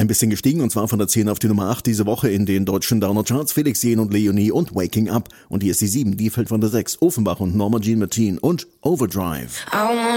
Ein bisschen gestiegen, und zwar von der 10 auf die Nummer 8 diese Woche in den deutschen Downer-Charts. Felix Jähn und Leonie und Waking Up. Und hier ist die 7, die fällt von der 6. Offenbach und Norma Jean Martin und Overdrive.